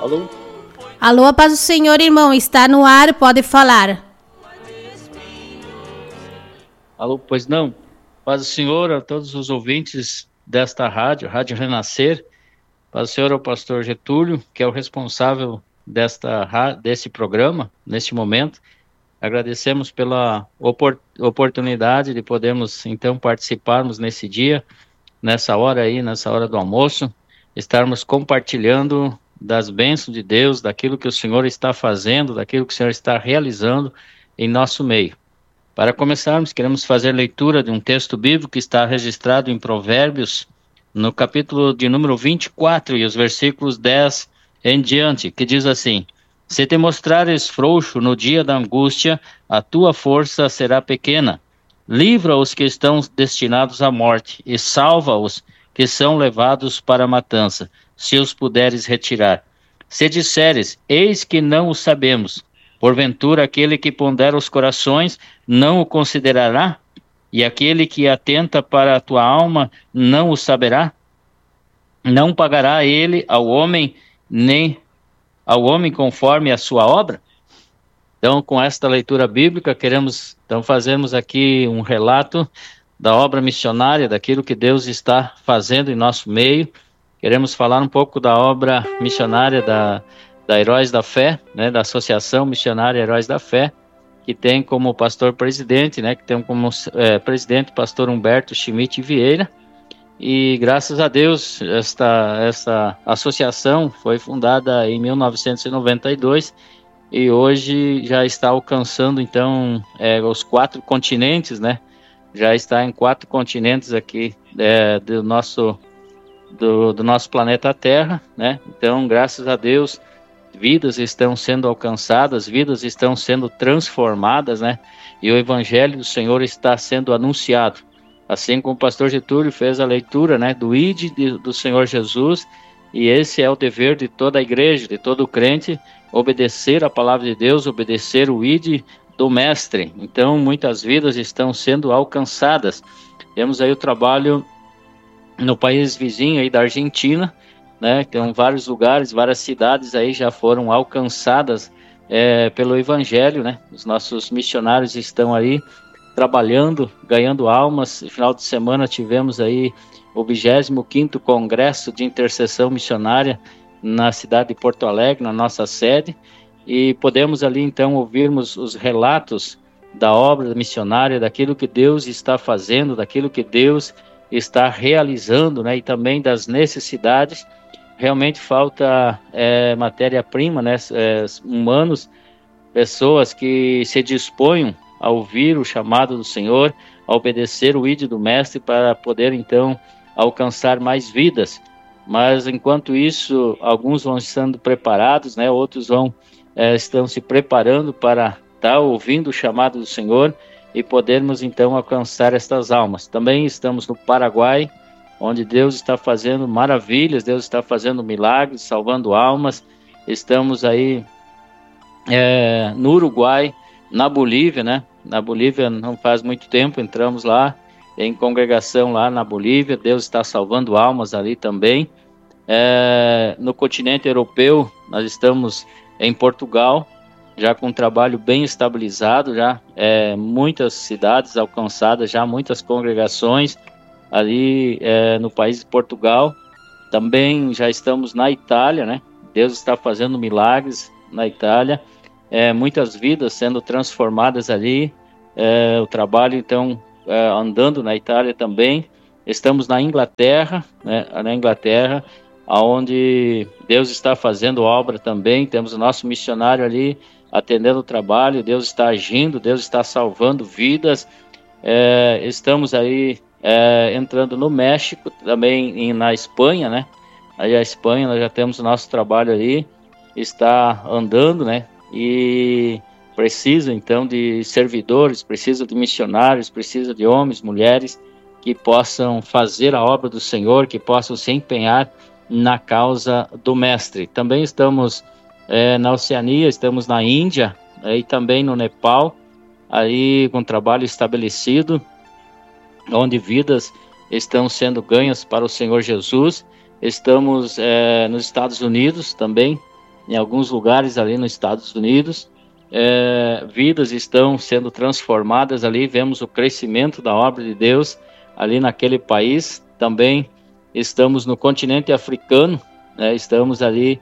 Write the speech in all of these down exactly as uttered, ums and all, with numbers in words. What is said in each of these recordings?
Alô? Alô, paz do Senhor, irmão. Está no ar, pode falar. Alô, pois não. Paz do Senhor a todos os ouvintes desta rádio, Rádio Renascer. Paz do Senhor ao pastor Getúlio, que é o responsável desta, desse programa, neste momento. Agradecemos pela opor- oportunidade de podermos, então, participarmos nesse dia, nessa hora aí, nessa hora do almoço, estarmos compartilhando das bênçãos de Deus, daquilo que o Senhor está fazendo, daquilo que o Senhor está realizando em nosso meio. Para começarmos, queremos fazer leitura de um texto bíblico que está registrado em Provérbios, no capítulo de número vinte e quatro, e os versículos dez em diante, que diz assim: Se te mostrares frouxo no dia da angústia, a tua força será pequena. Livra os que estão destinados à morte, e salva-os que são levados para a matança, se os puderes retirar. Se disseres, eis que não o sabemos, porventura aquele que pondera os corações não o considerará? E aquele que atenta para a tua alma não o saberá? Não pagará ele ao homem, nem ao homem conforme a sua obra? Então, com esta leitura bíblica, queremos, então, fazermos aqui um relato da obra missionária, daquilo que Deus está fazendo em nosso meio. Queremos falar um pouco da obra missionária da, da Heróis da Fé, né, da Associação Missionária Heróis da Fé, que tem como pastor-presidente, né, que tem como é, presidente o pastor Humberto Schmidt Vieira. E graças a Deus, esta, esta associação foi fundada em mil novecentos e noventa e dois e hoje já está alcançando, então, é, os quatro continentes, né? Já está em quatro continentes aqui é, do, nosso, do, do nosso planeta Terra, né? Então, graças a Deus, vidas estão sendo alcançadas, vidas estão sendo transformadas, né? E o Evangelho do Senhor está sendo anunciado. Assim como o pastor Getúlio fez a leitura, né, do I D do Senhor Jesus, e esse é o dever de toda a igreja, de todo crente, obedecer a palavra de Deus, obedecer o I D do Mestre. Então, muitas vidas estão sendo alcançadas. Temos aí o trabalho no país vizinho aí da Argentina, né, então vários lugares, várias cidades aí já foram alcançadas é, pelo Evangelho, né? Os nossos missionários estão aí trabalhando, ganhando almas. No final de semana tivemos aí o vigésimo quinto Congresso de Intercessão Missionária na cidade de Porto Alegre, na nossa sede, e podemos ali então ouvirmos os relatos da obra missionária, daquilo que Deus está fazendo, daquilo que Deus está realizando, né, e também das necessidades. Realmente falta é, matéria-prima, né, é, humanos, pessoas que se disponham a ouvir o chamado do Senhor, a obedecer o I D do Mestre para poder então alcançar mais vidas. Mas enquanto isso, alguns vão sendo preparados, né? Outros vão é, estão se preparando para estar ouvindo o chamado do Senhor e podermos então alcançar estas almas. Também estamos no Paraguai, onde Deus está fazendo maravilhas, Deus está fazendo milagres, salvando almas. Estamos aí é, no Uruguai, na Bolívia, né? Na Bolívia não faz muito tempo, entramos lá em congregação lá na Bolívia, Deus está salvando almas ali também. É, no continente europeu, nós estamos em Portugal, já com um trabalho bem estabilizado, já é, muitas cidades alcançadas, já muitas congregações ali é, no país de Portugal. Também já estamos na Itália, né? Deus está fazendo milagres na Itália. É, muitas vidas sendo transformadas ali, é, o trabalho então é, andando na Itália também. Estamos na Inglaterra, né, na Inglaterra, onde Deus está fazendo obra também. Temos o nosso missionário ali atendendo o trabalho, Deus está agindo, Deus está salvando vidas. É, estamos aí é, entrando no México, também na Espanha, né? Aí a Espanha, nós já temos o nosso trabalho ali, está andando, né? E precisa então de servidores, precisa de missionários, precisa de homens, mulheres que possam fazer a obra do Senhor, que possam se empenhar na causa do Mestre. Também estamos é, na Oceania, estamos na Índia, é, e também no Nepal, aí com trabalho estabelecido, onde vidas estão sendo ganhas para o Senhor Jesus. Estamos é, nos Estados Unidos também, em alguns lugares ali nos Estados Unidos. É, vidas estão sendo transformadas ali, vemos o crescimento da obra de Deus ali naquele país. Também estamos no continente africano, né, estamos ali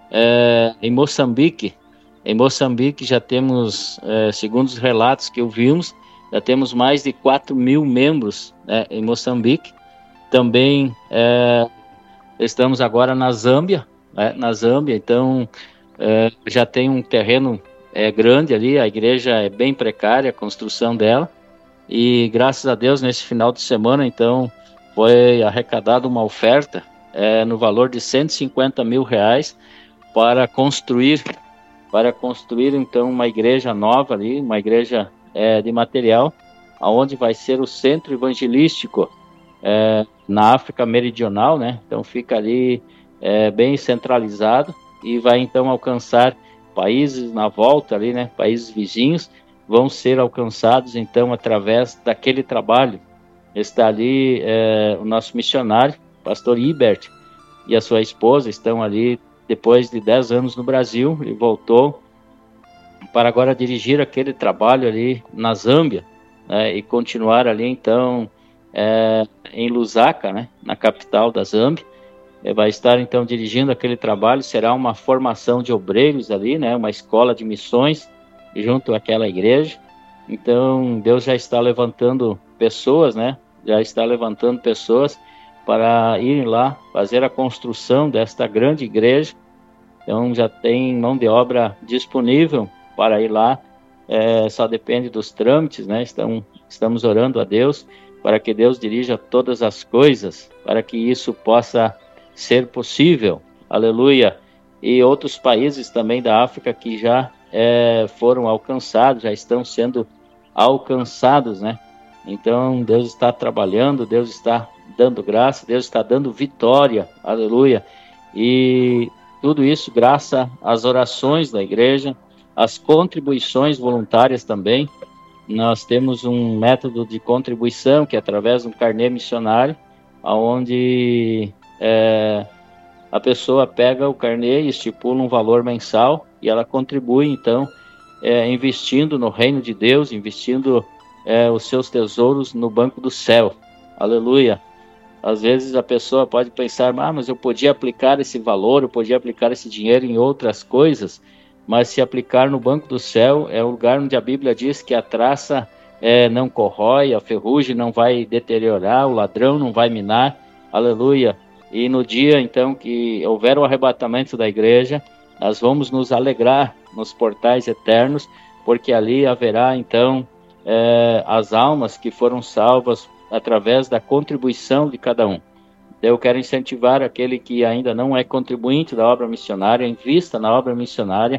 é, em Moçambique. Em Moçambique já temos, é, segundo os relatos que ouvimos, já temos mais de quatro mil membros, né, em Moçambique. Também é, estamos agora na Zâmbia, né, na Zâmbia, então é, já tem um terreno é, grande ali, a igreja é bem precária, a construção dela, e graças a Deus nesse final de semana, então, foi arrecadada uma oferta é, no valor de cento e cinquenta mil reais para construir, para construir então uma igreja nova ali, uma igreja é, de material, aonde vai ser o centro evangelístico é, na África Meridional, né? Então fica ali é, bem centralizado e vai então alcançar países na volta ali, né? Países vizinhos vão ser alcançados então através daquele trabalho. Está ali é, o nosso missionário, pastor Ibert, e a sua esposa estão ali depois de dez anos no Brasil e voltou para agora dirigir aquele trabalho ali na Zâmbia, né, e continuar ali então é, em Lusaka, né, na capital da Zâmbia. É, vai estar então dirigindo aquele trabalho, será uma formação de obreiros ali, né, uma escola de missões junto àquela igreja. Então Deus já está levantando pessoas, né, já está levantando pessoas para irem lá fazer a construção desta grande igreja. Então já tem mão de obra disponível para ir lá, é, só depende dos trâmites, né? Então, estamos orando a Deus para que Deus dirija todas as coisas, para que isso possa ser possível, aleluia. E outros países também da África que já é, foram alcançados, já estão sendo alcançados, né? Então, Deus está trabalhando, Deus está dando graça, Deus está dando vitória, aleluia. E tudo isso graças às orações da igreja, as contribuições voluntárias também. Nós temos um método de contribuição que é através de um carnê missionário, onde é, a pessoa pega o carnê e estipula um valor mensal e ela contribui, então, é, investindo no reino de Deus, investindo é, os seus tesouros no banco do céu. Aleluia! Às vezes a pessoa pode pensar, ah, mas eu podia aplicar esse valor, eu podia aplicar esse dinheiro em outras coisas, mas se aplicar no banco do céu, é o lugar onde a Bíblia diz que a traça é, não corrói, a ferrugem não vai deteriorar, o ladrão não vai minar, aleluia. E no dia, então, que houver o arrebatamento da igreja, nós vamos nos alegrar nos portais eternos, porque ali haverá, então, é, as almas que foram salvas através da contribuição de cada um. Eu quero incentivar aquele que ainda não é contribuinte da obra missionária, invista na obra missionária,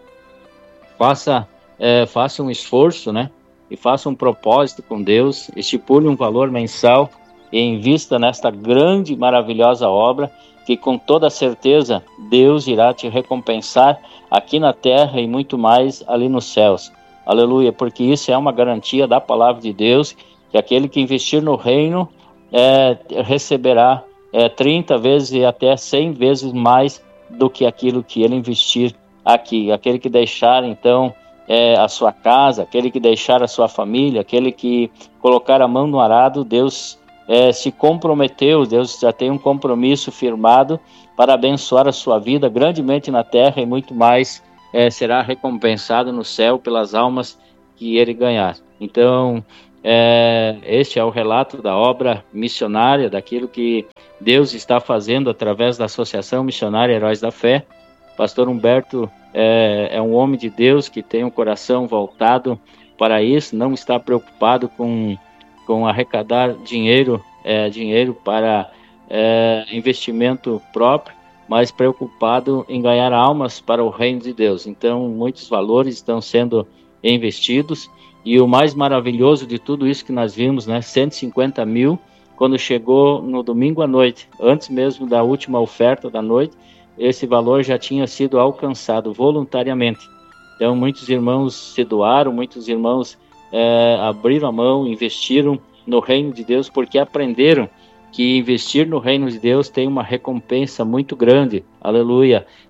faça, é, faça um esforço, né? E faça um propósito com Deus, estipule um valor mensal e invista nesta grande e maravilhosa obra, que com toda certeza Deus irá te recompensar aqui na terra e muito mais ali nos céus. Aleluia, porque isso é uma garantia da palavra de Deus, que aquele que investir no reino é, receberá É, trinta vezes e até cem vezes mais do que aquilo que ele investir aqui. Aquele que deixar, então, é, a sua casa, aquele que deixar a sua família, aquele que colocar a mão no arado, Deus é, se comprometeu, Deus já tem um compromisso firmado para abençoar a sua vida grandemente na terra e muito mais é, será recompensado no céu pelas almas que ele ganhar. Então, É, este é o relato da obra missionária, daquilo que Deus está fazendo através da Associação Missionária Heróis da Fé. Pastor Humberto é, é um homem de Deus que tem um coração voltado para isso, não está preocupado com, com arrecadar dinheiro, é, dinheiro para é, investimento próprio, mas preocupado em ganhar almas para o reino de Deus. Então, muitos valores estão sendo investidos. E o mais maravilhoso de tudo isso que nós vimos, né, cento e cinquenta mil, quando chegou no domingo à noite, antes mesmo da última oferta da noite, esse valor já tinha sido alcançado voluntariamente. Então, muitos irmãos se doaram, muitos irmãos é, abriram a mão, investiram no reino de Deus, porque aprenderam que investir no reino de Deus tem uma recompensa muito grande, aleluia.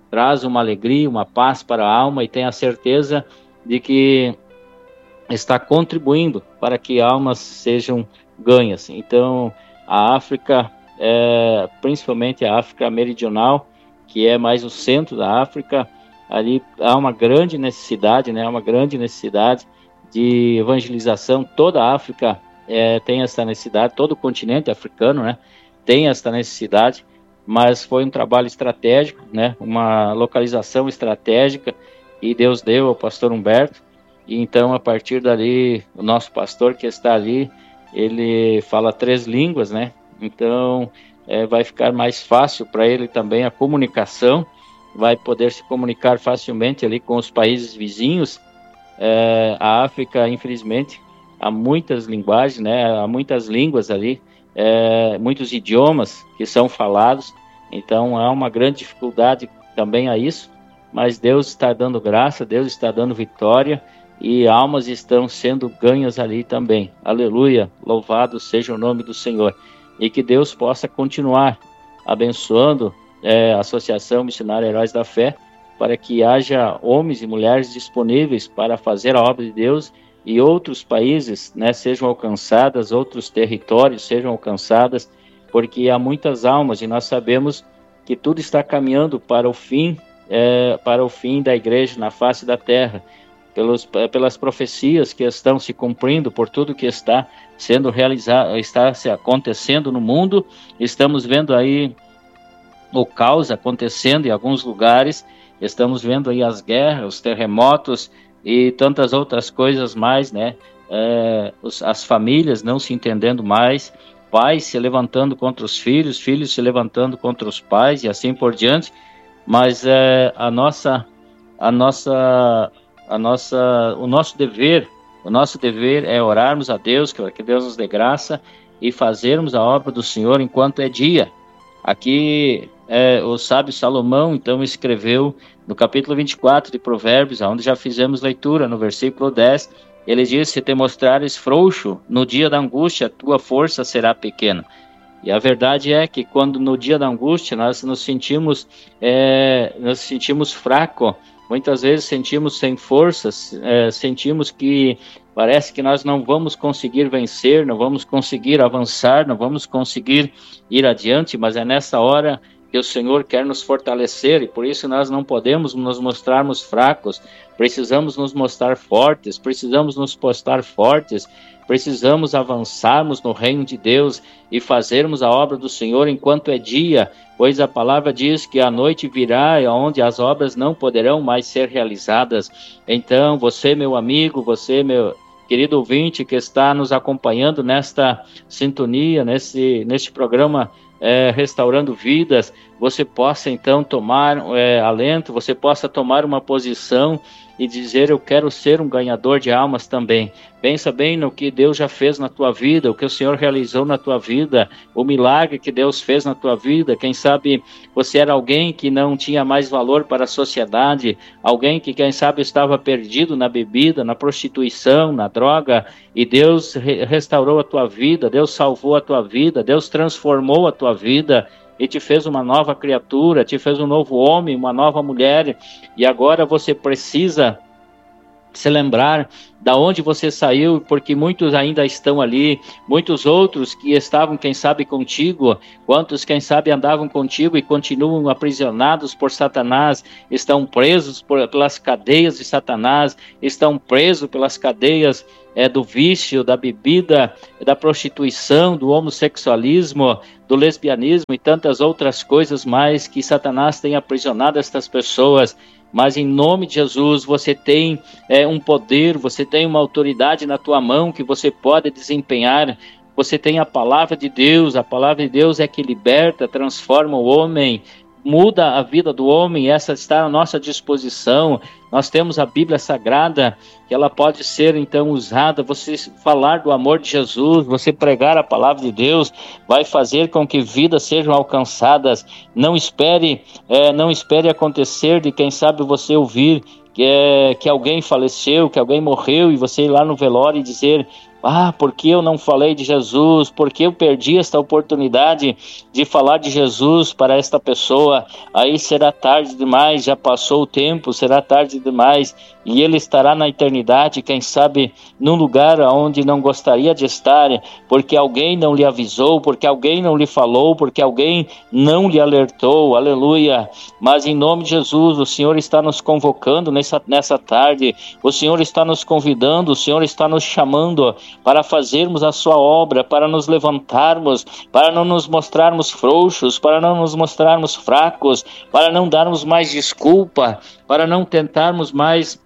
traz uma alegria, uma paz para a alma, e tenha certeza de que está contribuindo para que almas sejam ganhas. Então, a África, é, principalmente a África meridional, que é mais o centro da África, ali há uma grande necessidade, né, uma grande necessidade de evangelização. Toda a África é, tem essa necessidade, todo o continente africano, né, tem essa necessidade, mas foi um trabalho estratégico, né, uma localização estratégica, e Deus deu ao pastor Humberto. E então, a partir dali, o nosso pastor que está ali, ele fala três línguas, né? Então, é, vai ficar mais fácil para ele também a comunicação, vai poder se comunicar facilmente ali com os países vizinhos. É, a África, infelizmente, há muitas linguagens, né? Há muitas línguas ali, é, muitos idiomas que são falados. Então, há uma grande dificuldade também a isso, mas Deus está dando graça, Deus está dando vitória, e almas estão sendo ganhas ali também. Aleluia, louvado seja o nome do Senhor. E que Deus possa continuar abençoando é, a Associação Missionária Heróis da Fé, para que haja homens e mulheres disponíveis para fazer a obra de Deus, e outros países, né, sejam alcançadas, outros territórios sejam alcançadas, porque há muitas almas, e nós sabemos que tudo está caminhando para o fim, é, para o fim da igreja na face da terra, Pelos, pelas profecias que estão se cumprindo, por tudo que está sendo realizado, está se acontecendo no mundo. Estamos vendo aí o caos acontecendo em alguns lugares, estamos vendo aí as guerras, os terremotos e tantas outras coisas mais, né? É, os, as famílias não se entendendo mais, pais se levantando contra os filhos, filhos se levantando contra os pais e assim por diante. Mas é, a nossa, a nossa A nossa, o nosso dever, o nosso dever é orarmos a Deus, para que Deus nos dê graça, e fazermos a obra do Senhor enquanto é dia. Aqui é, o sábio Salomão então escreveu no capítulo vinte e quatro de Provérbios, onde já fizemos leitura, no versículo dez, ele diz: se te mostrares frouxo no dia da angústia, tua força será pequena. E a verdade é que quando no dia da angústia nós nos sentimos, é, nos sentimos fracos, muitas vezes sentimos sem forças, é, sentimos que parece que nós não vamos conseguir vencer, não vamos conseguir avançar, não vamos conseguir ir adiante, mas é nessa hora que o Senhor quer nos fortalecer, e por isso nós não podemos nos mostrarmos fracos, precisamos nos mostrar fortes, precisamos nos postar fortes, precisamos avançarmos no reino de Deus e fazermos a obra do Senhor enquanto é dia, pois a palavra diz que a noite virá onde as obras não poderão mais ser realizadas. Então, você, meu amigo, você, meu querido ouvinte que está nos acompanhando nesta sintonia, nesse, neste programa é, Restaurando Vidas, você possa então tomar é, alento, você possa tomar uma posição e dizer: eu quero ser um ganhador de almas também. Pensa bem no que Deus já fez na tua vida, o que o Senhor realizou na tua vida, o milagre que Deus fez na tua vida. Quem sabe você era alguém que não tinha mais valor para a sociedade, alguém que quem sabe estava perdido na bebida, na prostituição, na droga, e Deus re- restaurou a tua vida, Deus salvou a tua vida, Deus transformou a tua vida, e te fez uma nova criatura, te fez um novo homem, uma nova mulher, e agora você precisa se lembrar da onde você saiu, porque muitos ainda estão ali, muitos outros que estavam, quem sabe, contigo, quantos, quem sabe, andavam contigo e continuam aprisionados por Satanás, estão presos por, pelas cadeias de Satanás, estão presos pelas cadeias é, do vício, da bebida, da prostituição, do homossexualismo, do lesbianismo e tantas outras coisas mais que Satanás tem aprisionado estas pessoas. Mas em nome de Jesus, você tem é, um poder, você tem uma autoridade na tua mão que você pode desempenhar. Você tem a palavra de Deus, a palavra de Deus é que liberta, transforma o homem, muda a vida do homem, essa está à nossa disposição. Nós temos a Bíblia Sagrada, que ela pode ser então usada, você falar do amor de Jesus, você pregar a palavra de Deus, vai fazer com que vidas sejam alcançadas. Não espere, é, não espere acontecer de quem sabe você ouvir que, é, que alguém faleceu, que alguém morreu, e você ir lá no velório e dizer: ah, por que eu não falei de Jesus? Por que eu perdi esta oportunidade de falar de Jesus para esta pessoa? Aí será tarde demais, já passou o tempo, será tarde demais, e ele estará na eternidade, quem sabe num lugar onde não gostaria de estar, porque alguém não lhe avisou, porque alguém não lhe falou, porque alguém não lhe alertou, aleluia. Mas em nome de Jesus, o Senhor está nos convocando nessa, nessa tarde, o Senhor está nos convidando, o Senhor está nos chamando para fazermos a sua obra, para nos levantarmos, para não nos mostrarmos frouxos, para não nos mostrarmos fracos, para não darmos mais desculpa, para não tentarmos mais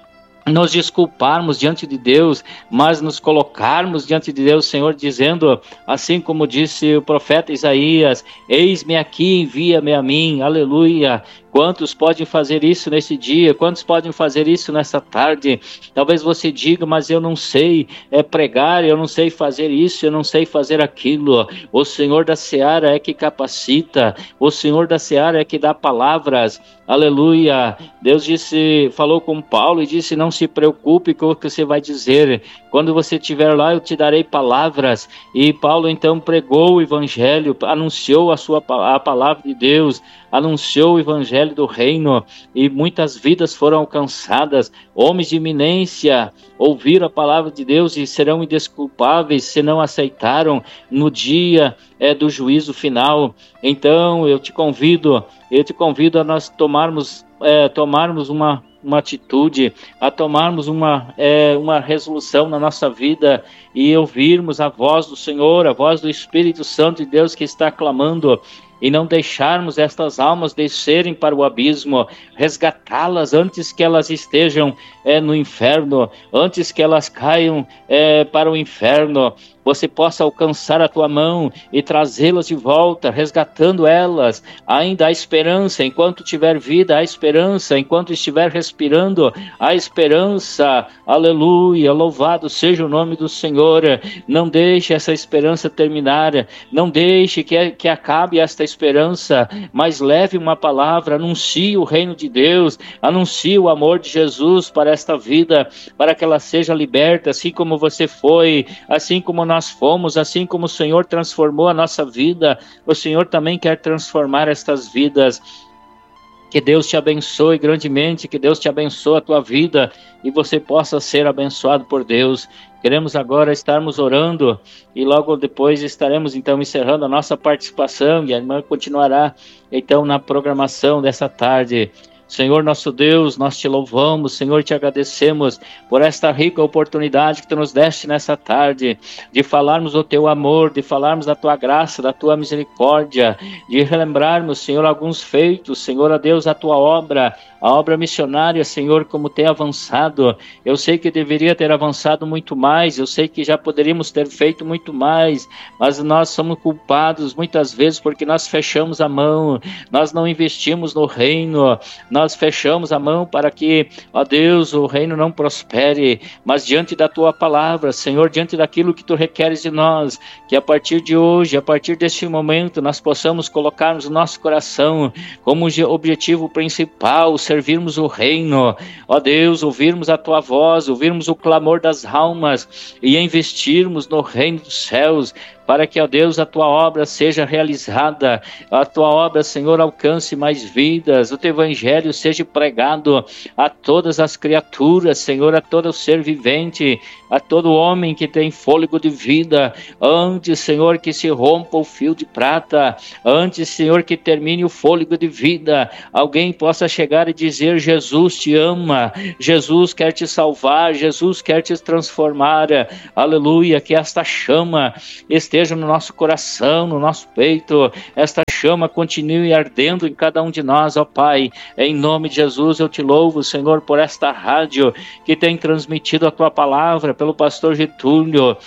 nos desculparmos diante de Deus, mas nos colocarmos diante de Deus, Senhor, dizendo, assim como disse o profeta Isaías, eis-me aqui, envia-me a mim, aleluia. Quantos podem fazer isso nesse dia? Quantos podem fazer isso nessa tarde? Talvez você diga, mas eu não sei é, pregar, eu não sei fazer isso, eu não sei fazer aquilo. O Senhor da Seara é que capacita, o Senhor da Seara é que dá palavras, aleluia. Deus disse, falou com Paulo e disse, não se preocupe com o que você vai dizer. Quando você estiver lá, eu te darei palavras. E Paulo então pregou o evangelho, anunciou a sua a palavra de Deus, anunciou o evangelho do reino, e muitas vidas foram alcançadas. Homens de eminência ouviram a palavra de Deus e serão indesculpáveis se não aceitaram no dia é, do juízo final. Então eu te convido, eu te convido a nós tomarmos, é, tomarmos uma uma atitude, a tomarmos uma, é, uma resolução na nossa vida e ouvirmos a voz do Senhor, a voz do Espírito Santo de Deus que está clamando, e não deixarmos estas almas descerem para o abismo, resgatá-las antes que elas estejam é, no inferno, antes que elas caiam é, para o inferno. Você possa alcançar a tua mão e trazê-las de volta, resgatando elas. Ainda há esperança, enquanto tiver vida, há esperança, enquanto estiver respirando, há esperança. Aleluia, louvado seja o nome do Senhor. Não deixe essa esperança terminar, não deixe que, que acabe esta esperança, mas leve uma palavra, anuncie o reino de Deus, anuncie o amor de Jesus para esta vida, para que ela seja liberta, assim como você foi, assim como nós nós fomos, assim como o Senhor transformou a nossa vida, o Senhor também quer transformar estas vidas. Que Deus te abençoe grandemente, que Deus te abençoe a tua vida e você possa ser abençoado por Deus. Queremos agora estarmos orando e logo depois estaremos então encerrando a nossa participação e a irmã continuará então na programação dessa tarde. Senhor nosso Deus, nós te louvamos, Senhor, te agradecemos por esta rica oportunidade que tu nos deste nessa tarde, de falarmos do teu amor, de falarmos da tua graça, da tua misericórdia, de relembrarmos, Senhor, alguns feitos, Senhor, a Deus, a tua obra, a obra missionária, Senhor, como tem avançado. Eu sei que deveria ter avançado muito mais, eu sei que já poderíamos ter feito muito mais, mas nós somos culpados muitas vezes porque nós fechamos a mão, nós não investimos no reino, nós fechamos a mão para que, ó Deus, o reino não prospere, mas diante da tua palavra, Senhor, diante daquilo que tu requeres de nós, que a partir de hoje, a partir deste momento, nós possamos colocarmos o nosso coração como objetivo principal, servirmos o reino, ó Deus, ouvirmos a tua voz, ouvirmos o clamor das almas e investirmos no reino dos céus, para que, ó Deus, a tua obra seja realizada, a tua obra, Senhor, alcance mais vidas, o teu evangelho seja pregado a todas as criaturas, Senhor, a todo ser vivente, a todo homem que tem fôlego de vida, antes, Senhor, que se rompa o fio de prata, antes, Senhor, que termine o fôlego de vida, alguém possa chegar e dizer, Jesus te ama, Jesus quer te salvar, Jesus quer te transformar, aleluia, que esta chama esteja esteja no nosso coração, no nosso peito, esta chama continue ardendo em cada um de nós, ó Pai, em nome de Jesus eu te louvo, Senhor, por esta rádio que tem transmitido a tua palavra, pelo pastor Getúlio,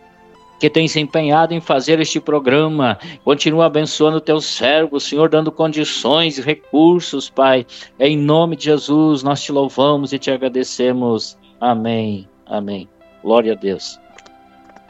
que tem se empenhado em fazer este programa. Continua abençoando o teu servo, Senhor, dando condições e recursos, Pai, em nome de Jesus nós te louvamos e te agradecemos, amém, amém, glória a Deus.